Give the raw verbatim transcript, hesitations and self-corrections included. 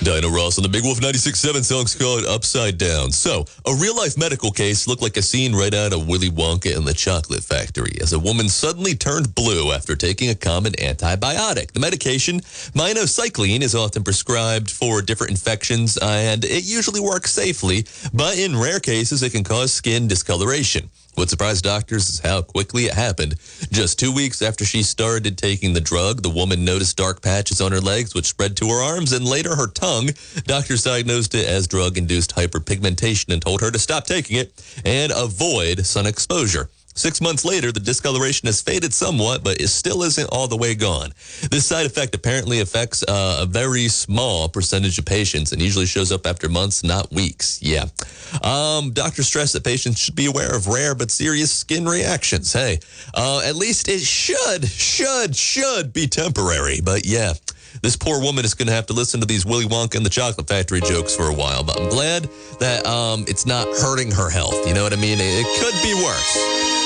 Dinah Ross on the Big Wolf ninety-six point seven, song's called Upside Down. So, a real-life medical case looked like a scene right out of Willy Wonka and the Chocolate Factory, as a woman suddenly turned blue after taking a common antibiotic. The medication, minocycline, is often prescribed for different infections, and it usually works safely, but in rare cases, it can cause skin discoloration. What surprised doctors is how quickly it happened. Just two weeks after she started taking the drug, the woman noticed dark patches on her legs, which spread to her arms and later her tongue. Doctors diagnosed it as drug-induced hyperpigmentation and told her to stop taking it and avoid sun exposure. Six months later, the discoloration has faded somewhat, but it still isn't all the way gone. This side effect apparently affects uh, a very small percentage of patients and usually shows up after months, not weeks. Yeah. Um, doctors stress that patients should be aware of rare but serious skin reactions. Hey, uh, at least it should, should, should be temporary. But yeah, this poor woman is going to have to listen to these Willy Wonka and the Chocolate Factory jokes for a while. But I'm glad that um, it's not hurting her health. You know what I mean? It, it could be worse.